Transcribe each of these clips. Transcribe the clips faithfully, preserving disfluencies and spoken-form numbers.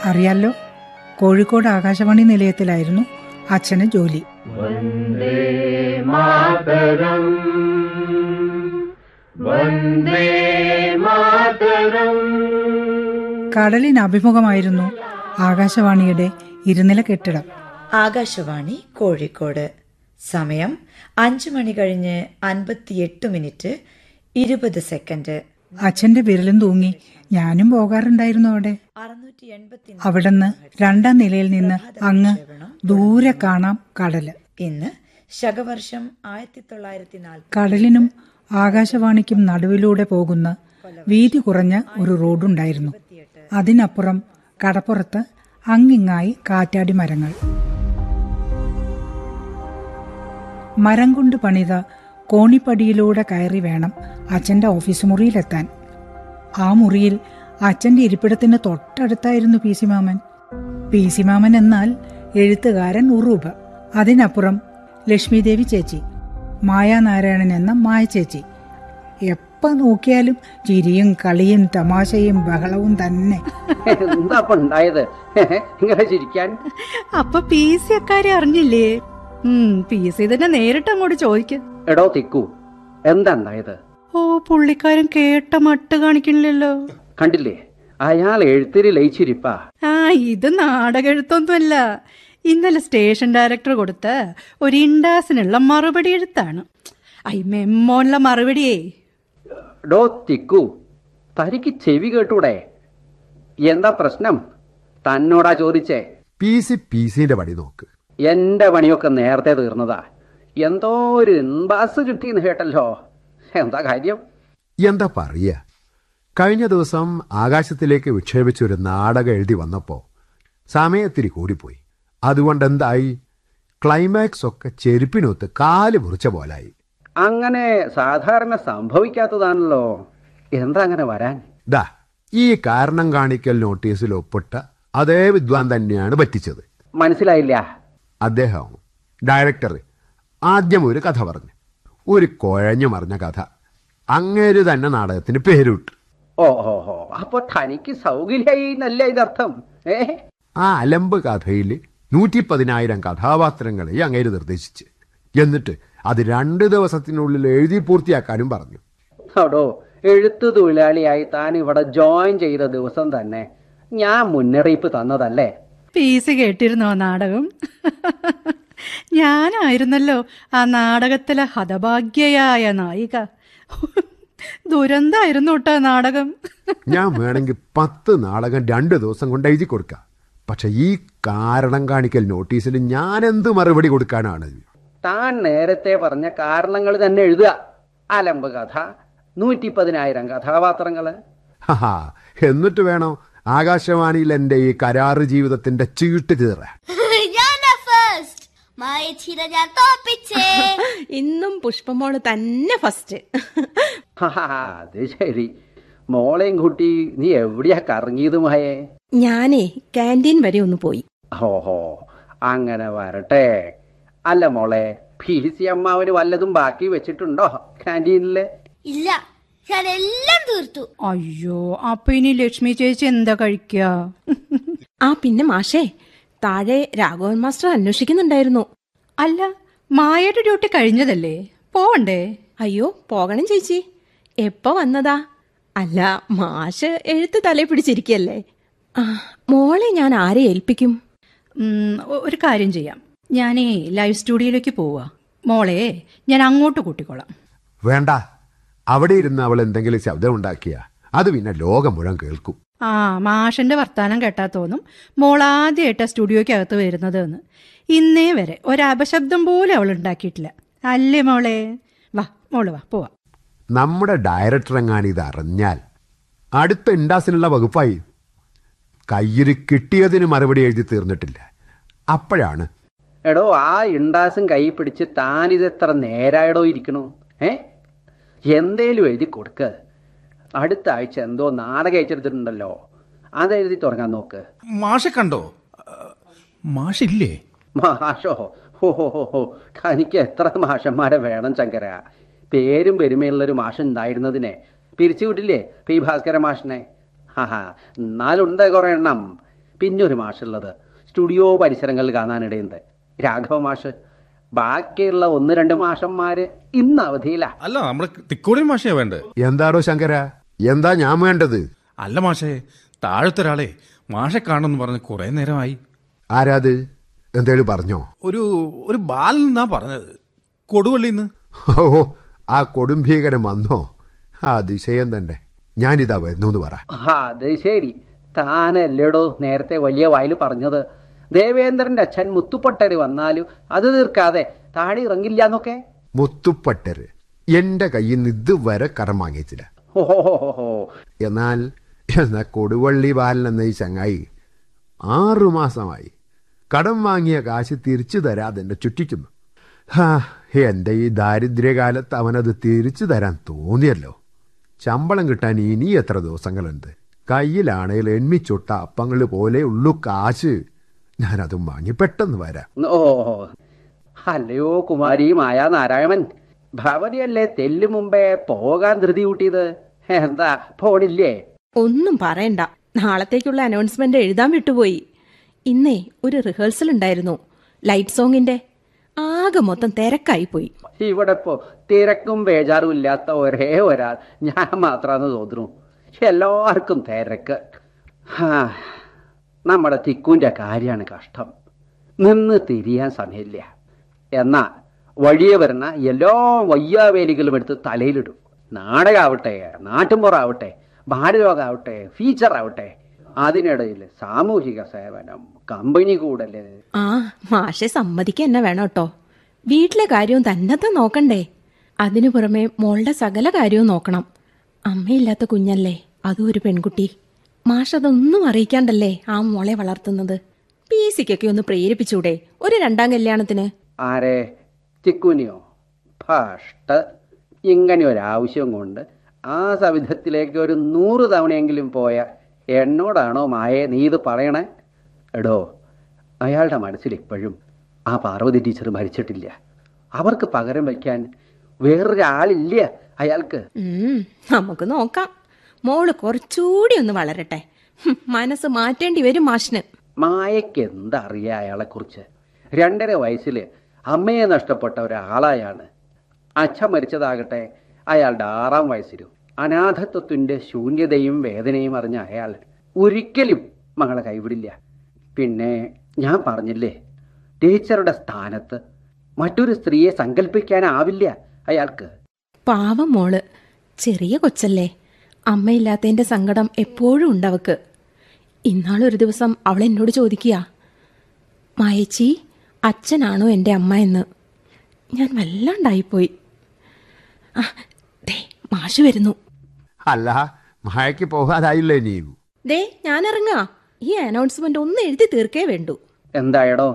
അറിയാലോ, കോഴിക്കോട് ആകാശവാണി നിലയത്തിലായിരുന്നു അച്ഛന് ജോലി. വന്ദേ മാതരം, വന്ദേ മാതരം. കടലിന് അഭിമുഖമായിരുന്നു ആകാശവാണിയുടെ ഇരുനില കെട്ടിടം. ആകാശവാണി കോഴിക്കോട്. സമയം അഞ്ചു മണി കഴിഞ്ഞ് അൻപത്തിയെട്ട് മിനിറ്റ് ഇരുപത് സെക്കൻഡ്. അച്ഛന്റെ വിരലും തൂങ്ങി ഞാനും പോകാറുണ്ടായിരുന്നു അവിടെ. അവിടുന്ന് രണ്ടാം നിലയിൽ നിന്ന് അങ്ങ് ദൂരെ കാണാം കടല്. ഇന്ന് ശകവർഷം ആയിരത്തി തൊള്ളായിരത്തി നാൽപ്പത്. കടലിനും ആകാശവാണിക്കും നടുവിലൂടെ പോകുന്ന വീതി കുറഞ്ഞ ഒരു റോഡുണ്ടായിരുന്നു. അതിനപ്പുറം കടപ്പുറത്ത് അങ്ങിങ്ങായി കാറ്റാടി മരങ്ങൾ. മരം കൊണ്ട് പണിത കോണിപ്പടിയിലൂടെ കയറി വേണം അച്ഛൻ്റെ ഓഫീസ് മുറിയിലെത്താൻ. ആ മുറിയിൽ അച്ഛൻ്റെ ഇരിപ്പിടത്തിന് തൊട്ടടുത്തായിരുന്നു പി സി മാമൻ. പി സി മാമൻ എന്നാൽ എഴുത്തുകാരൻ ഉറൂബ്. അതിനപ്പുറം ലക്ഷ്മിദേവി ചേച്ചി, മായാനാരായണൻ എന്ന മായ ചേച്ചി. എപ്പ നോക്കിയാലും ചിരിയും കളിയും തമാശയും ബഹളവും തന്നെ. എന്താ ഉണ്ടായത് ഇങ്ങനെ ചിരിക്കാൻ? അപ്പൊ പി സി അക്കാരെ അറിഞ്ഞില്ലേ? പി സി തന്നെ നേരിട്ട് അങ്ങോട്ട് ചോദിക്കും. എടോ തിക്കു, എന്താ ഉണ്ടായത്? ഓ, പുള്ളിക്കാരൻ കേട്ട മട്ട് കാണിക്കണില്ലല്ലോ. കണ്ടില്ലേ, അയാൾ എഴുത്തിരി ലയിച്ചിരിപ്പാ. ആ, ഇത് നാടക എഴുത്തൊന്നുമല്ല. ഇന്നലെ സ്റ്റേഷൻ ഡയറക്ടർ കൊടുത്ത ഒരു ഇൻഡാസിനുള്ള മറുപടി എഴുത്താണ്. ഐ മെമ്മോനുള്ള മറുപടിയേ. ഡോ തിക്കു, തനിക്ക് ചെവി കേട്ടൂടെ? എന്താ പ്രശ്നം? തന്നോടാ ചോദിച്ചേ. പി സി പി സിന്റെ പണി നോക്ക്. എന്റെ പണിയൊക്കെ നേരത്തെ തീർന്നതാ. എന്തോ ഒരു ഇൻബാസ് കിട്ടിയെന്ന് കേട്ടല്ലോ. എന്താ കാര്യം? എന്താ പറയ, കഴിഞ്ഞ ദിവസം ആകാശത്തിലേക്ക് വിക്ഷേപിച്ചൊരു നാടകം എഴുതി വന്നപ്പോ സമയത്തിരി കൂടിപ്പോയി. അതുകൊണ്ട് എന്തായി, ക്ലൈമാക്സ് ഒക്കെ ചെരുപ്പിനൊത്ത് കാല് മുറിച്ച പോലായി. അങ്ങനെ സാധാരണ സംഭവിക്കാത്തതാണല്ലോ. എന്താ അങ്ങനെ വരാൻ? ദാ ഈ കാരണം കാണിക്കൽ നോട്ടീസിൽ ഒപ്പിട്ട അതേ വിദ്വാൻ തന്നെയാണ് പറ്റിച്ചത്. മനസ്സിലായില്ല. അദ്ദേഹം ഡയറക്ടർ ആദ്യം ഒരു കഥ പറഞ്ഞു, ഒരു കുഴഞ്ഞു മറിഞ്ഞ കഥ. അങ്ങേര് തന്നെ നാടകത്തിന് പേരിട്ടു. ഓ ഓ ഓ അപ്പൊ തനിക്ക് സൗകര്യായി എന്നല്ല ഇതർത്ഥം? ഏ ആ അലമ്പ് കഥയിൽ നൂറ്റി പതിനായിരം കഥാപാത്രങ്ങളെ അങ്ങേര് നിർദ്ദേശിച്ച്, എന്നിട്ട് അത് രണ്ട് ദിവസത്തിനുള്ളിൽ എഴുതി പൂർത്തിയാക്കാനും പറഞ്ഞു. അടോ, എഴുത്തു തൊഴിലാളിയായി താൻ ഇവിടെ ജോയിൻ ചെയ്ത ദിവസം തന്നെ ഞാൻ മുന്നറിയിപ്പ് തന്നതല്ലേ? പി സി കേട്ടിരുന്നോ നാടകം? ഞാനായിരുന്നല്ലോ ആ നാടകത്തിലെ ഹതഭാഗ്യയായ നായിക. ദുരന്തായിരുന്നു കേട്ടോ നാടകം. ഞാൻ വേണമെങ്കിൽ പത്ത് നാടകം രണ്ട് ദിവസം കൊണ്ട് എഴുതി കൊടുക്കാം. പക്ഷെ ഈ കാരണം കാണിക്കൽ നോട്ടീസിൽ ഞാൻ എന്ത് മറുപടി കൊടുക്കാനാണ്? താൻ നേരത്തെ പറഞ്ഞ കാരണങ്ങൾ തന്നെ എഴുതുക. അലമ്പ് കഥ, നൂറ്റി പതിനായിരം കഥാപാത്രങ്ങള്. ഹാ, എന്നിട്ട് വേണോ ആകാശവാണിയിൽ എന്റെ ഈ കരാറ് ജീവിതത്തിന്റെ ചീട്ട് തീറ. ഇന്നും പുഷ്പമോള് തന്നെ ഫസ്റ്റ്. അത് ശരി. മോളെയും കുട്ടി നീ എവിടെയാ കറങ്ങിയത് മായേ? ഞാനേ ക്യാൻറ്റീൻ വരെ ഒന്ന് പോയി. ഓഹോ, അങ്ങനെ വരട്ടെ. അല്ല മോളെ, പി സി അമ്മാവന് വല്ലതും ബാക്കി വെച്ചിട്ടുണ്ടോ ക്യാൻറ്റീനില്? ഇല്ല, ഞാൻ എല്ലാം തീർത്തു. അയ്യോ, അപ്പൊ ഇനി ലക്ഷ്മി ചേച്ചി എന്താ കഴിക്ക? ആ പിന്നെ മാഷേ, താഴെ രാഘവൻ മാസ്റ്റർ അന്വേഷിക്കുന്നുണ്ടായിരുന്നു. അല്ല, മായയുടെ ഡ്യൂട്ടി കഴിഞ്ഞതല്ലേ, പോവണ്ടേ? അയ്യോ, പോകണം ചേച്ചി. എപ്പോ വന്നതാ? അല്ല, മാഷ് എഴുത്ത് തലേ പിടിച്ചിരിക്കല്ലേ. ആ, മോളെ ഞാൻ ആരെ ഏൽപ്പിക്കും? ഒരു കാര്യം ചെയ്യാം, ഞാനേ ലൈവ് സ്റ്റുഡിയോയിലേക്ക് പോവാ. മോളെ ഞാൻ അങ്ങോട്ട് കൂട്ടിക്കോളാം. വേണ്ട, അവിടെ ഇരുന്ന് അവൾ എന്തെങ്കിലും ശബ്ദം ഉണ്ടാക്കിയ അത് പിന്നെ ലോകം മുഴുവൻ കേൾക്കും. ആ, മാഷന്റെ വർത്താനം കേട്ടാ തോന്നും മോളാദ്യമായിട്ടാ സ്റ്റുഡിയോയ്ക്കകത്ത് വരുന്നത് എന്ന്. ഇന്നേ വരെ ഒരപശബ്ദം പോലും അവൾ ഉണ്ടാക്കിയിട്ടില്ല. അല്ലേ മോളെ? വാ മോള് വാ, പോവാ. നമ്മുടെ ഡയറക്ടർ എങ്ങാനും ഇത് അറിഞ്ഞാൽ അടുത്ത ഇൻഡാസിനുള്ള വകുപ്പായി. കയ്യിൽ കിട്ടിയതിന് മറുപടി എഴുതി തീർന്നിട്ടില്ല. അപ്പോഴാണ്, എടോ, ആ ഇൻഡാസും കൈ പിടിച്ച് താനിതെത്ര നേരായടോ ഇരിക്കണു? ഏ എന്തേലും എഴുതി കൊടുക്ക. അടുത്ത ആഴ്ച എന്തോ നാടകം അയച്ചെടുത്തിട്ടുണ്ടല്ലോ, അതെഴുതി തുടങ്ങാൻ നോക്ക്. മാഷ കണ്ടോ? മാഷില്ലേ? മാഷോ? ഹോ ഹോ ഹോ ഹോ തനിക്ക് എത്ര മാഷന്മാരെ വേണം ശങ്കര? പേരും പെരുമയുള്ളൊരു മാഷ് ഉണ്ടായിരുന്നതിനെ പിരിച്ചുവിട്ടില്ലേ പി ഭാസ്കര മാഷിനെ? ഹാ ഹാ എന്നാലുണ്ട് കുറെ എണ്ണം. പിന്നെ ഒരു മാഷുള്ളത് സ്റ്റുഡിയോ പരിസരങ്ങളിൽ കാണാനിടയുണ്ട്, രാഘവ മാഷ്. ബാക്കിയുള്ള ഒന്ന് രണ്ട് മാഷന്മാര് ഇന്ന് അവധിയില്ല. അല്ല, നമ്മുടെ തിക്കോടി മാഷയാ വേണ്ടത്. എന്താടോ ശങ്കര, എന്താ ഞാൻ വേണ്ടത്? അല്ല മാഷേ, താഴത്തൊരാളെ മാഷെ കാണുമെന്ന് പറഞ്ഞ് കുറെ നേരമായി. ആരാത്? എന്തേലും പറഞ്ഞോ? ഒരു ഒരു ബാലൻ എന്നാ പറഞ്ഞത്, കൊടുവള്ളിന്ന്. ഓ, ആ കൊടുംഭീകരം വന്നോ? ആ അതിശയം തന്നെ. ഞാനിതാ വരുന്നു എന്ന് പറ. അത് ശരി, താനല്ലേടോ നേരത്തെ വലിയ വായിൽ പറഞ്ഞത് ദേവേന്ദ്രന്റെ അച്ഛൻ മുത്തുപൊട്ടര് വന്നാലും അത് തീർക്കാതെ താടി ഇറങ്ങില്ല എന്നൊക്കെ. മുത്തുപ്പട്ടര് എന്റെ കയ്യിൽ നിന്ന് ഇതുവരെ കടം വാങ്ങിച്ചില്ല. ഓഹോ, എന്നാൽ എന്നാ കൊടുവള്ളി ബാലൻ എന്ന ഈ ചങ്ങായി ആറുമാസമായി കടം വാങ്ങിയ കാശ് തിരിച്ചു തരാതെ എന്നെ ചുറ്റിക്കുന്നു. ഹാ, എന്റെ ഈ ദാരിദ്ര്യകാലത്ത് അവനത് തിരിച്ചു തരാൻ തോന്നിയല്ലോ. ശമ്പളം കിട്ടാൻ ഇനി എത്ര ദിവസങ്ങളുണ്ട്? കയ്യിലാണേൽ എണ്മിച്ചൊട്ട അപ്പങ്ങൾ പോലെ ഉള്ളു കാശ്. ഞാനതും വാങ്ങി പെട്ടെന്ന് വരാം. ഓ, അല്ലയോ കുമാരി മായാ നാരായണൻ, ഭവതിയല്ലേ തെല്ലു മുമ്പേ പോകാൻ ധൃതി കൂട്ടിയത്? എന്താ പോണില്ലേ? ഒന്നും പറയണ്ട, നാളത്തേക്കുള്ള അനൗൺസ്മെന്റ് എഴുതാൻ വിട്ടുപോയി. ഇന്നേ ഒരു റിഹേഴ്സൽ ഉണ്ടായിരുന്നു, ലൈറ്റ് സോങ്ങിന്റെ. ആകെ മൊത്തം തിരക്കായി പോയി. ഇവിടെ ഇപ്പോ തിരക്കും ബേജാറും ഇല്ലാത്ത ഒരേ ഒരാൾ ഞാൻ മാത്രാന്ന് തോന്നുന്നു. എല്ലാവർക്കും തിരക്ക്. ഹാ, നമ്മുടെ തിക്കുവിൻ്റെ കാര്യമാണ് കഷ്ടം. നിന്ന് തിരിയാൻ സമയമില്ല. എന്നാ വഴിയെ വരുന്ന എല്ലാ വയ്യാവേലികളും എടുത്ത് തലയിലിടും. നാടകമാവട്ടെ, നാട്ടുമ്പുറാവട്ടെ, ബാലരോഗമാവട്ടെ, ഫീച്ചറാവട്ടെ, അതിനിടയിൽ സാമൂഹിക സേവനം, കമ്പനി കൂടല്. ആ മാഷെ സമ്മതിക്കാൻ തന്നെ വേണം കേട്ടോ. വീട്ടിലെ കാര്യവും തന്നത്തെ നോക്കണ്ടേ? അതിനു പുറമെ മോളുടെ സകല കാര്യവും നോക്കണം. അമ്മയില്ലാത്ത കുഞ്ഞല്ലേ, അതും ഒരു പെൺകുട്ടി. മാഷതൊന്നും അറിയിക്കാണ്ടല്ലേ ആ മോളെ വളർത്തുന്നത്. പി സിക്കൊക്കെ ഒന്ന് പ്രേരിപ്പിച്ചൂടെ ഒരു രണ്ടാം കല്യാണത്തിന്? ആരെ? ചിക്കുനിയോ? ഫസ്റ്റ് ഇങ്ങനെ ഒരാവശ്യം കൊണ്ട് ആ സവിധത്തിലേക്ക് ഒരു നൂറ് തവണയെങ്കിലും പോയ എന്നോടാണോ മായേ നീ ഇത് പറയണേ? എടോ, അയാളുടെ മനസ്സിൽ ഇപ്പോഴും ആ പാർവതി ടീച്ചർ മരിച്ചിട്ടില്ല. അവർക്ക് പകരം വയ്ക്കാൻ വേറൊരാളില്ല അയാൾക്ക്. നമുക്ക് നോക്കാം. മോള് കുറച്ചുകൂടി ഒന്ന് വളരട്ടെ, മനസ്സ് മാറ്റേണ്ടി വരും മാഷിന്. മായയ്ക്ക് എന്തറിയാ അയാളെ കുറിച്ച്? രണ്ടര വയസ്സിൽ അമ്മയെ നഷ്ടപ്പെട്ട ഒരാളായാണ്. അച്ഛൻ മരിച്ചതാകട്ടെ അയാളുടെ ആറാം വയസ്സിലും. അനാഥത്വത്തിൻ്റെ ശൂന്യതയും വേദനയും അറിഞ്ഞ അയാൾ ഒരിക്കലും മകളെ കൈവിടില്ല. പിന്നെ ഞാൻ പറഞ്ഞില്ലേ, ടീച്ചറുടെ സ്ഥാനത്ത് മറ്റൊരു സ്ത്രീയെ സങ്കല്പിക്കാനാവില്ല അയാൾക്ക്. പാവം മോള്, ചെറിയ കൊച്ചല്ലേ, അമ്മയില്ലാത്തതിന്റെ സങ്കടം എപ്പോഴും ഉണ്ടവക്ക്. ഇന്നാളൊരു ദിവസം അവൾ എന്നോട് ചോദിക്കുക, മായേച്ചി അച്ഛനാണോ എൻ്റെ അമ്മ എന്ന്. ഞാൻ വല്ലാണ്ടായിപ്പോയി. ആ ദേ മാഷ് വരുന്നു. അല്ല, മഴയ്ക്ക് പോകാതായില്ലേ നീ? ദേ ഞാൻ ഇറങ്ങാ. ഈ അനൗൺസ്മെന്റ് ഒന്ന് എഴുതി തീർക്കേ വേണ്ടൂ. എന്തായടോ,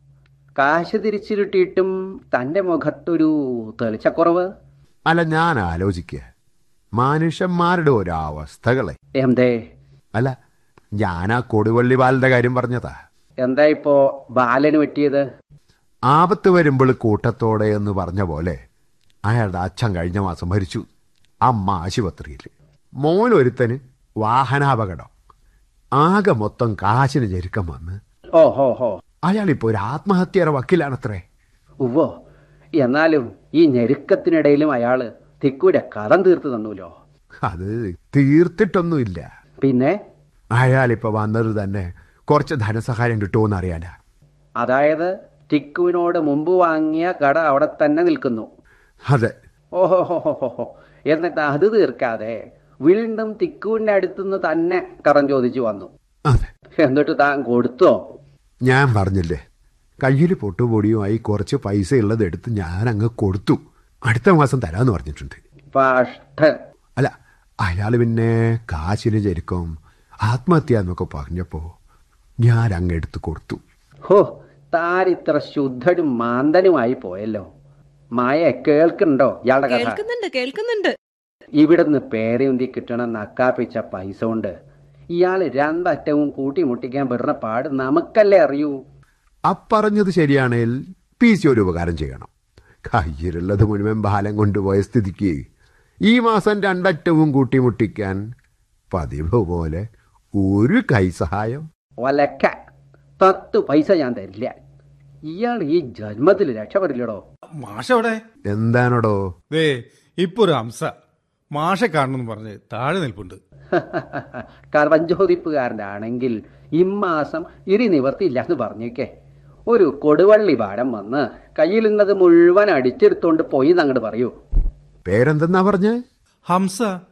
കാശ് തിരിച്ചു കിട്ടിയിട്ടും തൻ്റെ മുഖത്തൊരു തെളിച്ചക്കുറവ്? അല്ല, ഞാൻ ആലോചിക്കുക മനുഷ്യന്മാരുടെ ഒരവസ്ഥകളെ. എന്തേ? അല്ല, ഞാനാ കൊടുവള്ളി ബാലന്റെ കാര്യം പറഞ്ഞതാ. എന്താ ഇപ്പോ ബാലന് പറ്റിയത്? ആപത്ത് വരുമ്പോൾ കൂട്ടത്തോടെ എന്ന് പറഞ്ഞ പോലെ അയാളുടെ അച്ഛൻ കഴിഞ്ഞ മാസം മരിച്ചു. അമ്മ ആശുപത്രിയിൽ, മോനൊരുത്തന് വാഹനാപകടം. ആകെ മൊത്തം കാശിന് ഞെരുക്കം വന്ന് ഓഹോ ഹോ അയാളിപ്പോ ഒരു ആത്മഹത്യയുടെ വക്കിലാണത്രേ. ഉവ്വോ, എന്നാലും ഈ ഞെരുക്കത്തിനിടയിലും അയാള് തിക്കൂടെ കടം തീർത്തു തന്നൂലോ. അത് തീർത്തിട്ടൊന്നുമില്ല. പിന്നെ അയാളിപ്പോ വന്നത് തന്നെ കുറച്ച് ധനസഹായം കിട്ടുമോന്ന് അറിയാനാ. അതായത് തിക്കുവിനോട് മുമ്പ് വാങ്ങിയ കട അവിടെ തന്നെ നിൽക്കുന്നു. അതെ. ഓഹോ ഹോ ഹോ ഹോ എന്നിട്ട് അത് തീർക്കാതെ വീണ്ടും തിക്കുവിന്റെ അടുത്തുനിന്ന് തന്നെ കടം ചോദിച്ചു വന്നു. അതെ. എന്നിട്ട് താൻ കൊടുത്തോ? ഞാൻ പറഞ്ഞില്ലേ, കയ്യിൽ പൊട്ടുപൊടിയുമായി കുറച്ച് പൈസ ഉള്ളത് എടുത്ത് ഞാൻ അങ്ങ് കൊടുത്തു. അടുത്ത മാസം തരാന്ന് പറഞ്ഞിട്ടുണ്ട്. അല്ല, അയാൾ പിന്നെ കാശിന് ചെരുക്കം, ആത്മഹത്യ എന്നൊക്കെ പറഞ്ഞപ്പോ ഞാൻ അങ്ങ് എടുത്ത് കൊടുത്തു. ഹോ, താൻ ഇത്ര ശുദ്ധനും മാന്തനുമായി പോയല്ലോ. മായ കേൾക്കുന്നുണ്ടോ ഇയാളുടെ കഥ? കേൾക്കുന്നുണ്ട് കേൾക്കുന്നുണ്ട് ഇവിടുന്ന് പേരയുന്തി കിട്ടണം നക്കാപ്പിച്ച പൈസ കൊണ്ട് ഇയാൾ രണ്ടറ്റവും കൂട്ടിമുട്ടിക്കാൻ പെടുന്ന പാട് നമുക്കല്ലേ അറിയൂ. അപ്പറഞ്ഞത് ശരിയാണേൽ പി സി ഒരു ഉപകാരം ചെയ്യണം. കയ്യിലുള്ളത് മുഴുവൻ ബാലം കൊണ്ടുപോയ സ്ഥിതിക്ക് ഈ മാസം രണ്ടറ്റവും കൂട്ടിമുട്ടിക്കാൻ പതിവ് പോലെ ഒരു കൈസഹായം. ഒലക്ക പത്ത് പൈസ ഞാൻ തരില്ല. ഇയാൾ ഈ ജന്മത്തിൽ രക്ഷപ്പെടില്ലടോ. മാഷ എവിടെ? എന്താണോടോ? ദേ ഇപ്പൊ ഒരു ഹംസ മാഷെ കാണണമെന്ന് പറഞ്ഞ് താഴെ നിൽപ്പുണ്ട്. കർവഞ്ചോദിപ്പുകാരൻ്റെ ആണെങ്കിൽ ഇമ്മാസം ഇരി നിവർത്തിയില്ല എന്ന് പറഞ്ഞേക്കേ. ഒരു കൊടുവള്ളി പാടം വന്ന് കയ്യിൽ നിന്നത് മുഴുവൻ അടിച്ചെടുത്തോണ്ട് പോയി എന്നങ്ങോട്ട് പറയൂ. പേരെന്തെന്നാ പറഞ്ഞേ? ഹംസ.